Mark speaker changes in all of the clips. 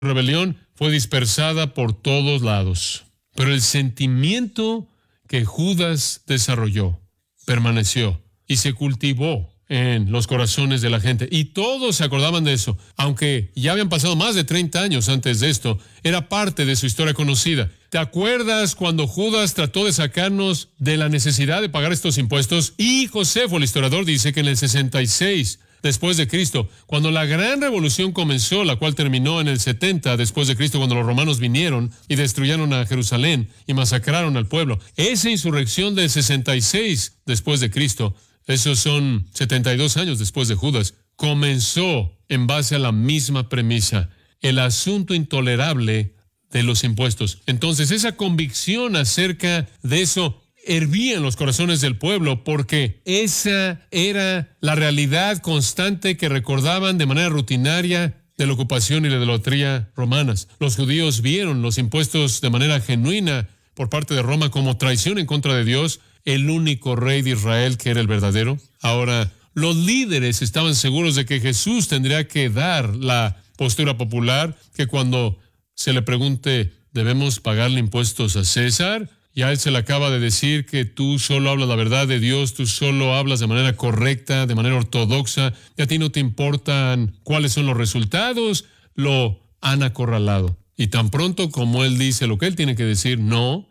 Speaker 1: rebelión fue dispersada por todos lados. Pero el sentimiento que Judas desarrolló permaneció y se cultivó en los corazones de la gente. Y todos se acordaban de eso. Aunque ya habían pasado más de 30 años antes de esto, era parte de su historia conocida. ¿Te acuerdas cuando Judas trató de sacarnos de la necesidad de pagar estos impuestos? Y Josefo, el historiador, dice que en el 66 después de Cristo, cuando la gran revolución comenzó, la cual terminó en el 70 después de Cristo, cuando los romanos vinieron y destruyeron a Jerusalén y masacraron al pueblo. Esa insurrección del 66 después de Cristo, esos son 72 años después de Judas, comenzó en base a la misma premisa, el asunto intolerable de los impuestos. Entonces, esa convicción acerca de eso hervía en los corazones del pueblo, porque esa era la realidad constante que recordaban de manera rutinaria de la ocupación y la idolatría romanas. Los judíos vieron los impuestos de manera genuina por parte de Roma como traición en contra de Dios, el único rey de Israel que era el verdadero. Ahora, los líderes estaban seguros de que Jesús tendría que dar la postura popular, que cuando se le pregunte, ¿debemos pagarle impuestos a César? Y a él se le acaba de decir que tú solo hablas la verdad de Dios, tú solo hablas de manera correcta, de manera ortodoxa, y a ti no te importan cuáles son los resultados, lo han acorralado. Y tan pronto como él dice lo que él tiene que decir, no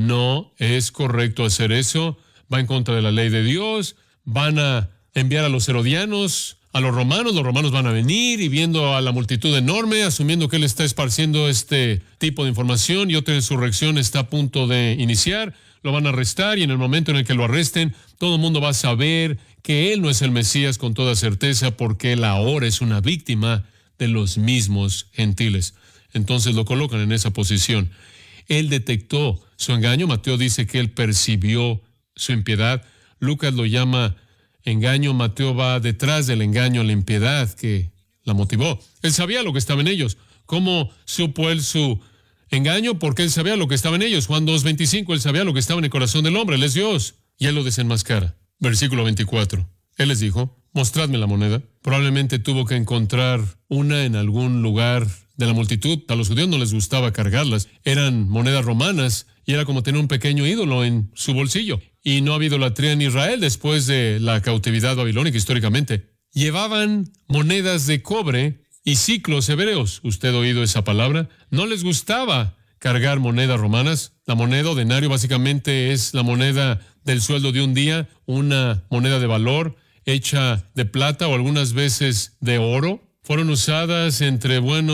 Speaker 1: es correcto hacer eso, va en contra de la ley de Dios, van a enviar a los herodianos, a los romanos van a venir y viendo a la multitud enorme, asumiendo que él está esparciendo este tipo de información y otra insurrección está a punto de iniciar, lo van a arrestar y en el momento en el que lo arresten, todo el mundo va a saber que él no es el Mesías con toda certeza porque él ahora es una víctima de los mismos gentiles. Entonces lo colocan en esa posición. Él detectó su engaño. Mateo dice que él percibió su impiedad. Lucas lo llama engaño. Mateo va detrás del engaño, la impiedad que la motivó. Él sabía lo que estaba en ellos. ¿Cómo supo él su engaño? Porque él sabía lo que estaba en ellos. Juan 2:25, él sabía lo que estaba en el corazón del hombre. Él es Dios. Y él lo desenmascara. Versículo 24. Él les dijo, mostradme la moneda. Probablemente tuvo que encontrar una en algún lugar de la multitud. A los judíos no les gustaba cargarlas. Eran monedas romanas y era como tener un pequeño ídolo en su bolsillo. Y no ha habido idolatría en Israel después de la cautividad babilónica históricamente. Llevaban monedas de cobre y siclos hebreos. ¿Usted ha oído esa palabra? No les gustaba cargar monedas romanas. La moneda o denario básicamente es la moneda del sueldo de un día, una moneda de valor hecha de plata o algunas veces de oro. Fueron usadas entre,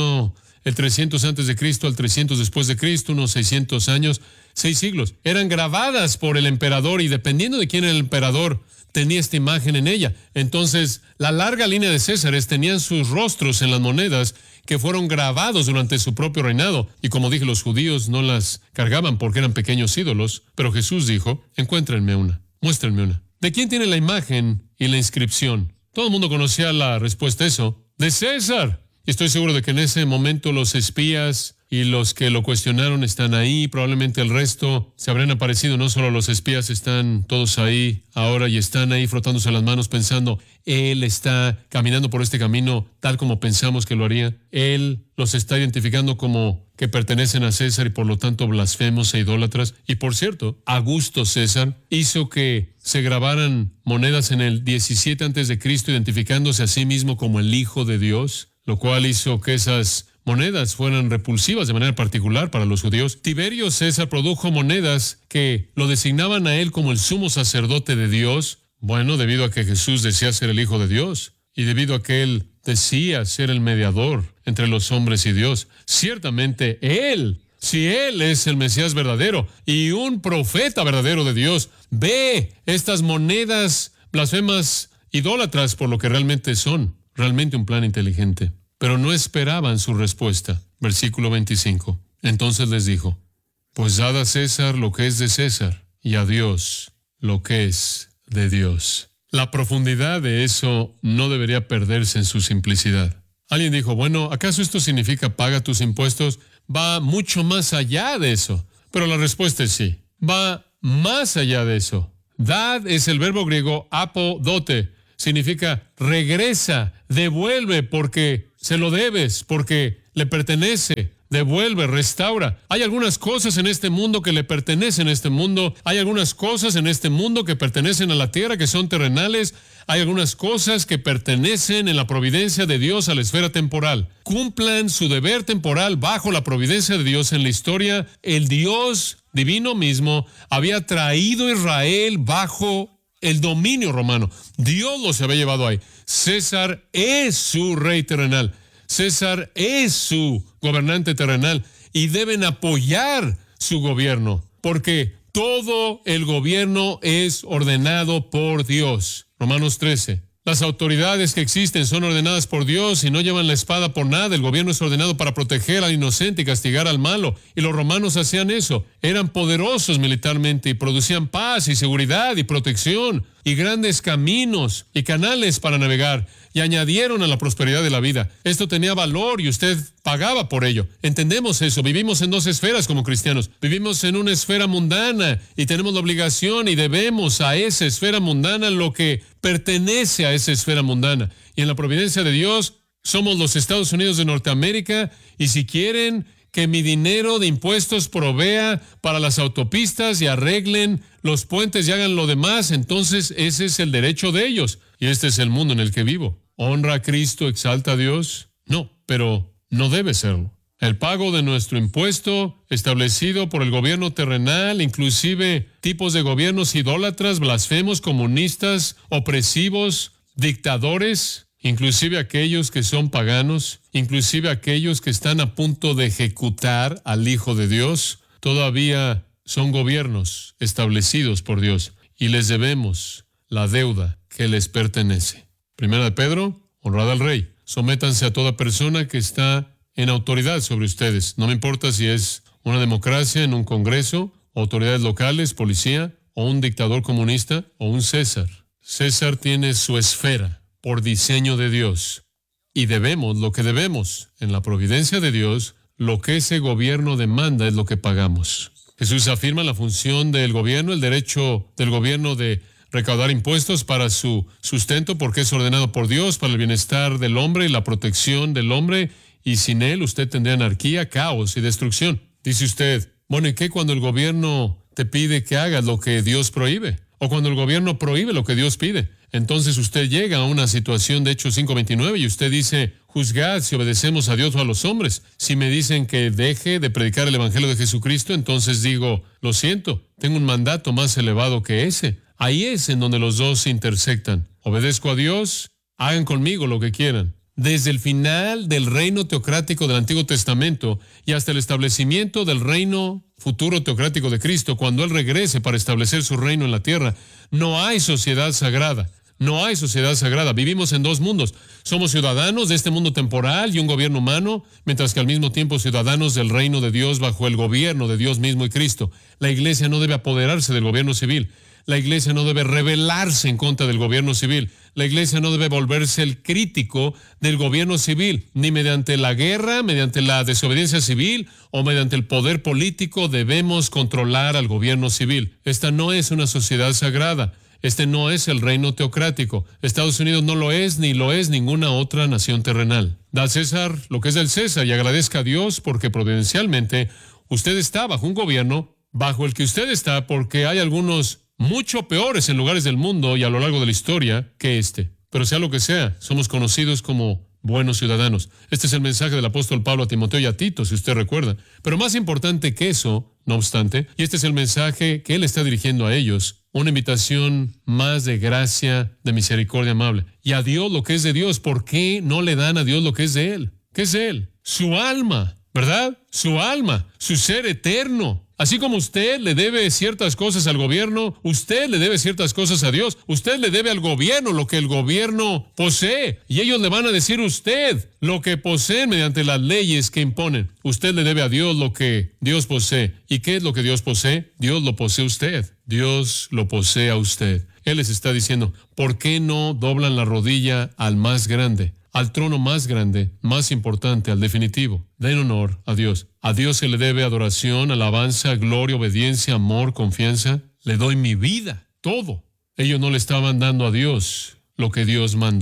Speaker 1: el 300 antes de Cristo al 300 después de Cristo, unos 600 años, 6 siglos. Eran grabadas por el emperador y dependiendo de quién era el emperador, tenía esta imagen en ella. Entonces, la larga línea de Césares tenían sus rostros en las monedas que fueron grabados durante su propio reinado. Y como dije, los judíos no las cargaban porque eran pequeños ídolos. Pero Jesús dijo, encuéntrenme una, muéstrenme una. ¿De quién tiene la imagen y la inscripción? Todo el mundo conocía la respuesta a eso. De César. Y estoy seguro de que en ese momento los espías y los que lo cuestionaron están ahí. Probablemente el resto se habrán aparecido. No solo los espías están todos ahí ahora y están ahí frotándose las manos pensando, él está caminando por este camino tal como pensamos que lo haría. Él los está identificando como que pertenecen a César y por lo tanto blasfemos e idólatras. Y por cierto, Augusto César hizo que se grabaran monedas en el 17 antes de Cristo identificándose a sí mismo como el Hijo de Dios, lo cual hizo que esas monedas fueran repulsivas de manera particular para los judíos. Tiberio César produjo monedas que lo designaban a él como el sumo sacerdote de Dios, debido a que Jesús decía ser el Hijo de Dios y debido a que él decía ser el mediador entre los hombres y Dios. Ciertamente si él es el Mesías verdadero y un profeta verdadero de Dios, ve estas monedas blasfemas idólatras por lo que realmente son, realmente un plan inteligente. Pero no esperaban su respuesta. Versículo 25. Entonces les dijo, pues dad a César lo que es de César y a Dios lo que es de Dios. La profundidad de eso no debería perderse en su simplicidad. Alguien dijo, ¿acaso esto significa paga tus impuestos? Va mucho más allá de eso. Pero la respuesta es sí. Va más allá de eso. Dad es el verbo griego apodote. Significa regresa, devuelve, porque Se lo debes porque le pertenece. Devuelve, restaura. Hay algunas cosas en este mundo que le pertenecen a este mundo. Hay algunas cosas en este mundo que pertenecen a la tierra, que son terrenales. Hay algunas cosas que pertenecen en la providencia de Dios a la esfera temporal. Cumplan su deber temporal bajo la providencia de Dios en la historia. El Dios divino mismo había traído a Israel bajo el dominio romano. Dios los había llevado ahí. César es su rey terrenal. César es su gobernante terrenal y deben apoyar su gobierno porque todo el gobierno es ordenado por Dios. Romanos 13. Las autoridades que existen son ordenadas por Dios y no llevan la espada por nada. El gobierno es ordenado para proteger al inocente y castigar al malo. Y los romanos hacían eso. Eran poderosos militarmente y producían paz y seguridad y protección y grandes caminos y canales para navegar. Y añadieron a la prosperidad de la vida. Esto tenía valor y usted pagaba por ello. Entendemos eso. Vivimos en dos esferas como cristianos. Vivimos en una esfera mundana y tenemos la obligación y debemos a esa esfera mundana lo que pertenece a esa esfera mundana. Y en la providencia de Dios somos los Estados Unidos de Norteamérica y si quieren que mi dinero de impuestos provea para las autopistas y arreglen los puentes y hagan lo demás, entonces ese es el derecho de ellos. Y este es el mundo en el que vivo. ¿Honra a Cristo, exalta a Dios? No, pero no debe serlo. El pago de nuestro impuesto, establecido por el gobierno terrenal, inclusive tipos de gobiernos idólatras, blasfemos, comunistas, opresivos, dictadores, inclusive aquellos que son paganos, inclusive aquellos que están a punto de ejecutar al Hijo de Dios, todavía son gobiernos establecidos por Dios y les debemos la deuda que les pertenece. Primera de Pedro, honrad al rey. Sométanse a toda persona que está en autoridad sobre ustedes. No me importa si es una democracia en un congreso, autoridades locales, policía, o un dictador comunista, o un César. César tiene su esfera por diseño de Dios. Y debemos lo que debemos. En la providencia de Dios, lo que ese gobierno demanda es lo que pagamos. Jesús afirma la función del gobierno, el derecho del gobierno de recaudar impuestos para su sustento porque es ordenado por Dios para el bienestar del hombre y la protección del hombre y sin él usted tendría anarquía, caos y destrucción. Dice usted, bueno, ¿y qué cuando el gobierno te pide que hagas lo que Dios prohíbe? O cuando el gobierno prohíbe lo que Dios pide. Entonces usted llega a una situación de Hechos 5:29 y usted dice, juzgad si obedecemos a Dios o a los hombres. Si me dicen que deje de predicar el evangelio de Jesucristo, entonces digo, lo siento, tengo un mandato más elevado que ese. Ahí es en donde los dos se intersectan. Obedezco a Dios, hagan conmigo lo que quieran. Desde el final del reino teocrático del Antiguo Testamento y hasta el establecimiento del reino futuro teocrático de Cristo, cuando Él regrese para establecer su reino en la tierra, no hay sociedad sagrada. No hay sociedad sagrada. Vivimos en dos mundos. Somos ciudadanos de este mundo temporal y un gobierno humano, mientras que al mismo tiempo ciudadanos del reino de Dios bajo el gobierno de Dios mismo y Cristo. La iglesia no debe apoderarse del gobierno civil. La iglesia no debe rebelarse en contra del gobierno civil. La iglesia no debe volverse el crítico del gobierno civil, ni mediante la guerra, mediante la desobediencia civil o mediante el poder político debemos controlar al gobierno civil. Esta no es una sociedad sagrada. Este no es el reino teocrático. Estados Unidos no lo es, ni lo es ninguna otra nación terrenal. Da a César lo que es del César y agradezca a Dios porque providencialmente usted está bajo un gobierno bajo el que usted está porque hay algunos mucho peores en lugares del mundo y a lo largo de la historia que este. Pero sea lo que sea, somos conocidos como buenos ciudadanos. Este es el mensaje del apóstol Pablo a Timoteo y a Tito, si usted recuerda. Pero más importante que eso, no obstante, y este es el mensaje que él está dirigiendo a ellos, una invitación más de gracia, de misericordia amable. Y a Dios lo que es de Dios, ¿por qué no le dan a Dios lo que es de Él? ¿Qué es de Él? Su alma, ¿verdad? Su alma, su ser eterno. Así como usted le debe ciertas cosas al gobierno, usted le debe ciertas cosas a Dios. Usted le debe al gobierno lo que el gobierno posee. Y ellos le van a decir a usted lo que poseen mediante las leyes que imponen. Usted le debe a Dios lo que Dios posee. ¿Y qué es lo que Dios posee? Dios lo posee a usted. Dios lo posee a usted. Él les está diciendo, ¿por qué no doblan la rodilla al más grande? Al trono más grande, más importante, al definitivo. Den honor a Dios. A Dios se le debe adoración, alabanza, gloria, obediencia, amor, confianza. Le doy mi vida, todo. Ellos no le estaban dando a Dios lo que Dios mandó.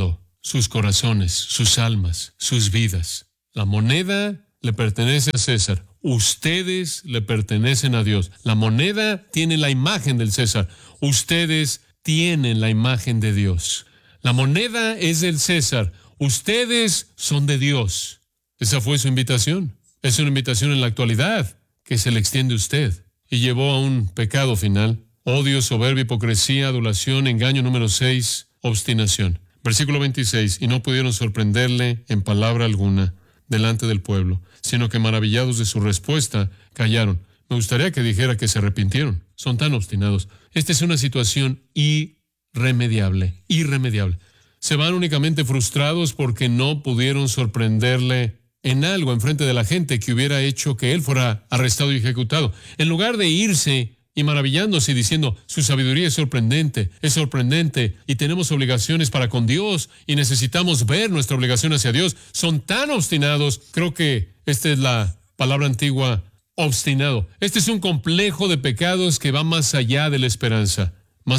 Speaker 1: sus corazones, sus almas, sus vidas. La moneda le pertenece a César. Ustedes le pertenecen a Dios. La moneda tiene la imagen del César. Ustedes tienen la imagen de Dios. La moneda es del César. Ustedes son de Dios. Esa fue su invitación. Es una invitación en la actualidad que se le extiende a usted. Y llevó a un pecado final. Odio, soberbia, hipocresía, adulación, engaño. Número 6, obstinación. Versículo 26. Y no pudieron sorprenderle en palabra alguna delante del pueblo, sino que maravillados de su respuesta, callaron. Me gustaría que dijera que se arrepintieron. Son tan obstinados. Esta es una situación irremediable. Se van únicamente frustrados porque no pudieron sorprenderle en algo en frente de la gente que hubiera hecho que él fuera arrestado y ejecutado. En lugar de irse y maravillándose y diciendo, su sabiduría es sorprendente, y tenemos obligaciones para con Dios, y necesitamos ver nuestra obligación hacia Dios. Son tan obstinados. Creo que esta es la palabra antigua, obstinado. Este es un complejo de pecados que va más allá de la esperanza.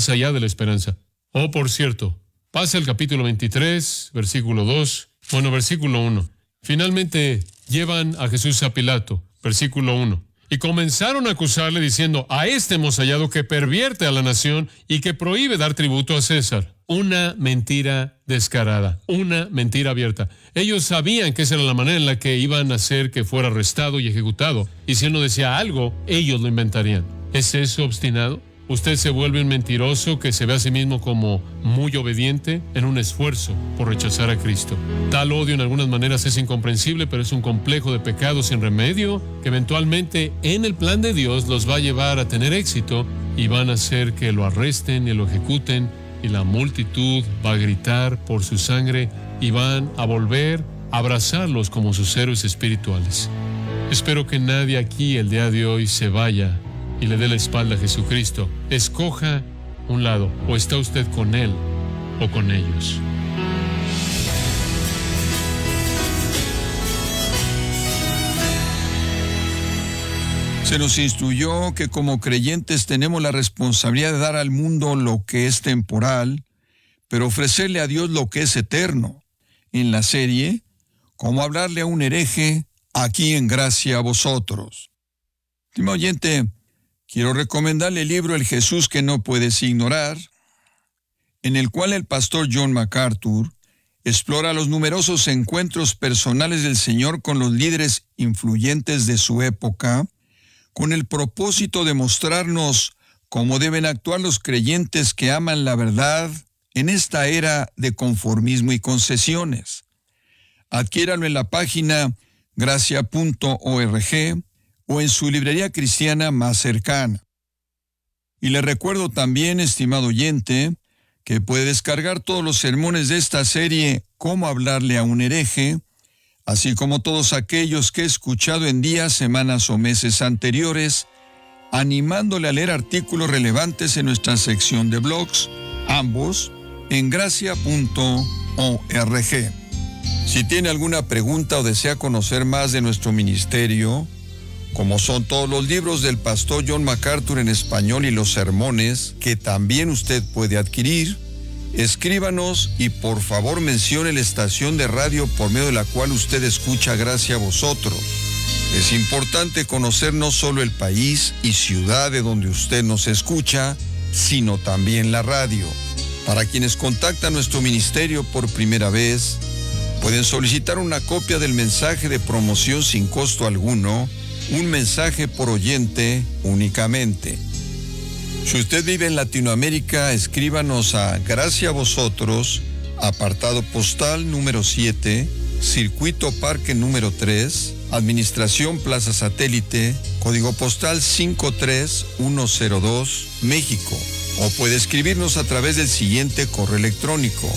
Speaker 1: Oh, por cierto, pasa el capítulo 23, versículo 2. Versículo 1. Finalmente llevan a Jesús a Pilato. Versículo 1. Y comenzaron a acusarle diciendo, a este hemos hallado que pervierte a la nación y que prohíbe dar tributo a César. Una mentira descarada, una mentira abierta. Ellos sabían que esa era la manera en la que iban a hacer que fuera arrestado y ejecutado. Y si él no decía algo, ellos lo inventarían. ¿Es eso obstinado? Usted se vuelve un mentiroso que se ve a sí mismo como muy obediente en un esfuerzo por rechazar a Cristo. Tal odio en algunas maneras es incomprensible, pero es un complejo de pecados sin remedio que eventualmente en el plan de Dios los va a llevar a tener éxito y van a hacer que lo arresten y lo ejecuten y la multitud va a gritar por su sangre y van a volver a abrazarlos como sus héroes espirituales. Espero que nadie aquí el día de hoy se vaya y le dé la espalda a Jesucristo. Escoja un lado, o está usted con Él o con ellos.
Speaker 2: Se nos instruyó que como creyentes tenemos la responsabilidad de dar al mundo lo que es temporal, pero ofrecerle a Dios lo que es eterno. En la serie, Cómo hablarle a un hereje, aquí en Gracia a Vosotros. Estimado oyente, quiero recomendarle el libro El Jesús que no puedes ignorar, en el cual el pastor John MacArthur explora los numerosos encuentros personales del Señor con los líderes influyentes de su época, con el propósito de mostrarnos cómo deben actuar los creyentes que aman la verdad en esta era de conformismo y concesiones. Adquiéralo en la página gracia.org o en su librería cristiana más cercana. Y le recuerdo también, estimado oyente, que puede descargar todos los sermones de esta serie Cómo hablarle a un hereje, así como todos aquellos que he escuchado en días, semanas o meses anteriores, animándole a leer artículos relevantes en nuestra sección de blogs, ambos en gracia.org. Si tiene alguna pregunta o desea conocer más de nuestro ministerio, como son todos los libros del pastor John MacArthur en español y los sermones que también usted puede adquirir, escríbanos y por favor mencione la estación de radio por medio de la cual usted escucha Gracia a Vosotros. Es importante conocer no solo el país y ciudad de donde usted nos escucha, sino también la radio. Para quienes contactan nuestro ministerio por primera vez, pueden solicitar una copia del mensaje de promoción sin costo alguno, un mensaje por oyente únicamente. Si usted vive en Latinoamérica, escríbanos a Gracia a Vosotros, apartado postal número 7, Circuito Parque número 3, Administración Plaza Satélite, código postal 53102, México. O puede escribirnos a través del siguiente correo electrónico,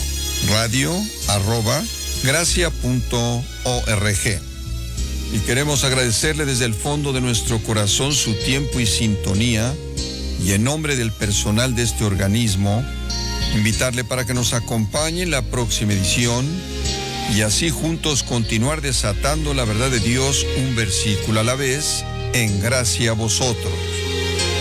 Speaker 2: radio@gracia.org. Y queremos agradecerle desde el fondo de nuestro corazón su tiempo y sintonía, y en nombre del personal de este organismo, invitarle para que nos acompañe en la próxima edición y así juntos continuar desatando la verdad de Dios un versículo a la vez en Gracia a Vosotros.